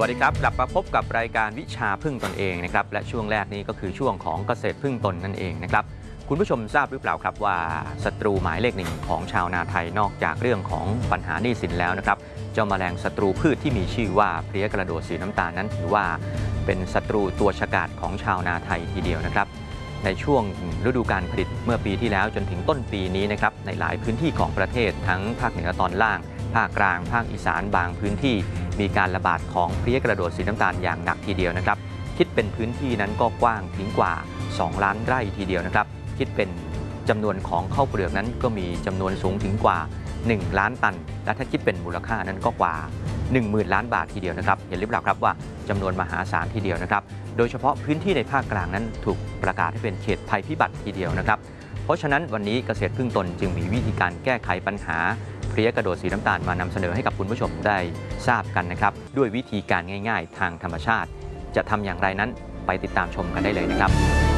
วัสดีครับกลับมาพบกับรายการวิชาพึ่งตนเองนะครับและช่วงแรกนี้ก็คือช่วงของเกษตรพึ่งตนนั่นเองนะครับคุณผู้ชมทราบหรือเปล่าครับว่าศัตรูหมายเลขหนึ่งของชาวนาไทยนอกจากเรื่องของปัญหาหนี้สินแล้วนะครับเจ้าแมลงศัตรูพืชที่มีชื่อว่าเพลี้ยกระโดดสีน้ำตาลนั้นถือว่าเป็นศัตรูตัวฉกาจของชาวนาไทยทีเดียวนะครับในช่วงฤดูการผลิตเมื่อปีที่แล้วจนถึงต้นปีนี้นะครับในหลายพื้นที่ของประเทศทั้งภาคเหนือตอนล่างภาคกลางภาคอีสานบางพื้นที่มีการระบาดของเพลี้ยกระโดดสีน้ำตาลอย่างหนักทีเดียวนะครับคิดเป็นพื้นที่นั้นก็กว้างถึงกว่า2 ล้านไร่ทีเดียวนะครับคิดเป็นจำนวนของข้าวเปลือกนั้นก็มีจำนวนสูงถึงกว่า1 ล้านตันและถ้าคิดเป็นมูลค่านั้นก็กว่า 10,000 ล้านบาททีเดียวนะครับเห็นหรือเปล่าครับว่าจำนวนมหาศาลทีเดียวนะครับโดยเฉพาะพื้นที่ในภาคกลางนั้นถูกประกาศให้เป็นเขตภัยพิบัติทีเดียวนะครับเพราะฉะนั้นวันนี้เกษตรพึ่งตนจึงมีวิธีการแก้ไขปัญหาเพลี้ยกระโดดสีน้ำตาลมานำเสนอให้กับคุณผู้ชมได้ทราบกันนะครับด้วยวิธีการง่ายๆทางธรรมชาติจะทำอย่างไรนั้นไปติดตามชมกันได้เลยนะครับ